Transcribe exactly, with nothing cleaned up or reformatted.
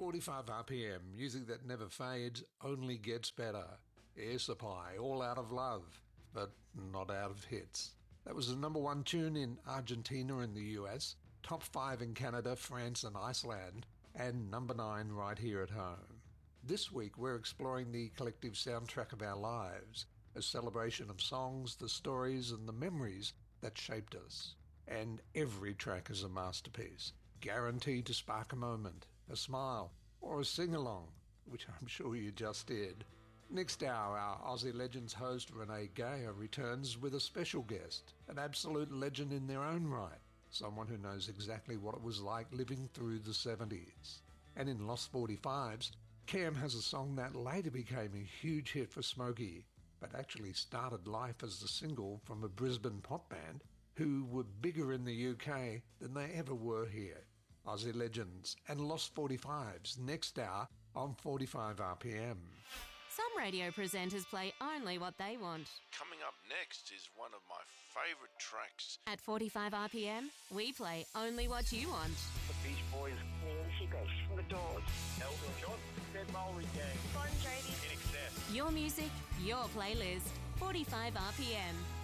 forty-five R P M, music that never fades, only gets better. Air Supply, All Out of Love, but not out of hits. That was the number one tune in Argentina and the U S, top five in Canada, France and Iceland, and number nine right here at home. This week we're exploring the collective soundtrack of our lives, a celebration of songs, the stories and the memories that shaped us. And every track is a masterpiece, guaranteed to spark a moment, a smile, or a sing-along, which I'm sure you just did. Next hour, our Aussie Legends host Renee Geyer returns with a special guest, an absolute legend in their own right, someone who knows exactly what it was like living through the seventies. And in Lost forty-fives, Cam has a song that later became a huge hit for Smokey, but actually started life as a single from a Brisbane pop band who were bigger in the U K than they ever were here. Aussie Legends and Lost forty-fives next hour on forty-five R P M. Some radio presenters play only what they want. Coming up next is one of my favourite tracks. At forty-five R P M, we play only what you want. The Beach Boys. Ian Hickok. The Doors. Elton John. Dead Mulry Gang. Bon Jovi. In Excess. Your music, your playlist. forty-five R P M.